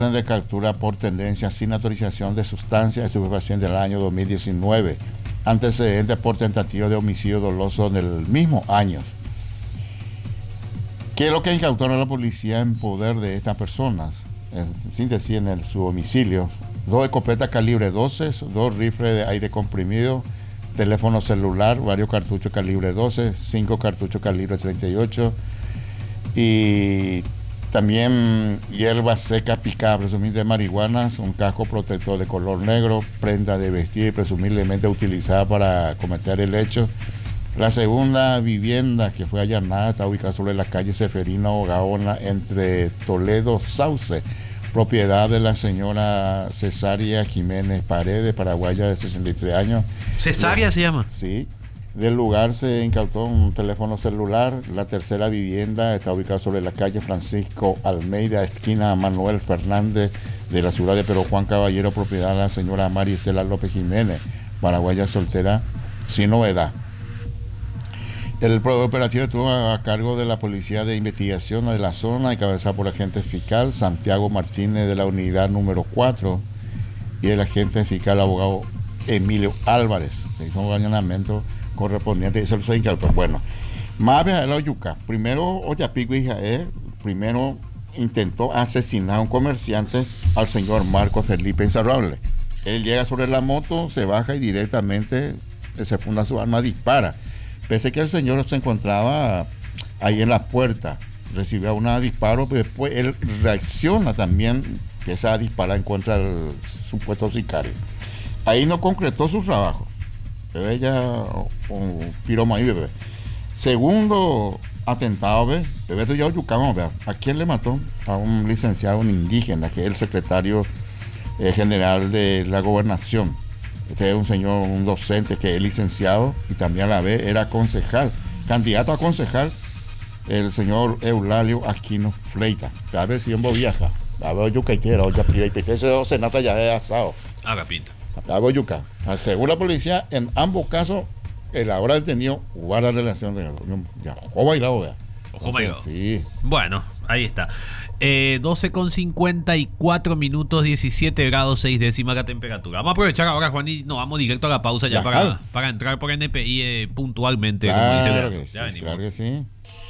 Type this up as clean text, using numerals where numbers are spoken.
de captura por tendencia sin autorización de sustancias estupefacientes del año 2019. Antecedentes por tentativa de homicidio doloso en el mismo año. ¿Qué es lo que incautó la policía en poder de estas personas? En síntesis, en su domicilio: 2 escopetas calibre 12, 2 rifles de aire comprimido, teléfono celular, varios cartuchos calibre 12, 5 cartuchos calibre 38 y también hierba seca picada, presumiblemente marihuana, un casco protector de color negro, prenda de vestir presumiblemente utilizada para cometer el hecho. La segunda vivienda que fue allanada está ubicada sobre la calle Seferino Gaona entre Toledo Sauce, propiedad de la señora Cesaria Jiménez Paredes, paraguaya de 63 años. ¿Cesaria se llama? Sí. Del lugar se incautó un teléfono celular. La tercera vivienda está ubicada sobre la calle Francisco Almeida, esquina Manuel Fernández de la ciudad de Pero Juan Caballero, propiedad de la señora Maricela López Jiménez, paraguaya soltera, sin novedad. El operativo estuvo a cargo de la Policía de Investigación de la zona, encabezada por el agente fiscal Santiago Martínez de la unidad número 4 y el agente fiscal abogado Emilio Álvarez. Se hizo un allanamiento correspondiente y se incautó. Bueno, más de la yuca. Primero, Oyapico y Jaé, primero intentó asesinar a un comerciante, al señor Marco Felipe Ensarrable. Él llega sobre la moto, se baja y directamente se funda su arma, dispara. Pese que el señor se encontraba ahí en la puerta, recibió un disparo, pero después él reacciona también, empieza a disparar en contra del supuesto sicario. Ahí no concretó su trabajo. Pero ella, un piroma ahí, bebé. Segundo atentado, bebé, ya yucamos, ¿a quién le mató? A un licenciado, un indígena, que es el secretario general de la gobernación. Este es un señor, un docente que es licenciado y también a la vez era concejal, candidato a concejal, el señor Eulalio Aquino Fleita. A ver si yo viaja, a ver yuca y quiero, ya ese senata ya es asado. Haga pinta. A ver yuca. Según la policía, en ambos casos, el ahora detenido guarda relación de ya, ojo bailado, vea. Ojo bailado. Sí. Bueno, ahí está. 12:54 minutos, 17 grados 6 décimas la temperatura. Vamos a aprovechar ahora, Juan, y nos vamos directo a la pausa ya para entrar por NPI puntualmente. Claro como dice que sí, claro que sí.